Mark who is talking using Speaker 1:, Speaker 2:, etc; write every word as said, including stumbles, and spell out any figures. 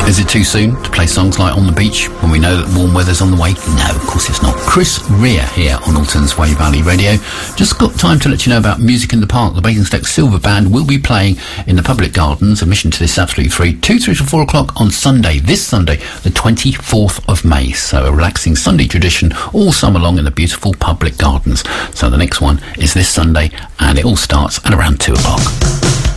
Speaker 1: Is it too soon to play songs like On the Beach when we know that warm weather's on the way? No, of course it's not. Chris Rea here on Alton's Wave Valley Radio. Just got time to let you know about Music in the Park. The Basingstoke Silver Band will be playing in the public gardens. Admission to this is absolutely free. two, three to four o'clock on Sunday, this Sunday, the twenty-fourth of May. So a relaxing Sunday tradition all summer long in the beautiful public gardens. So the next one is this Sunday and it all starts at around two o'clock.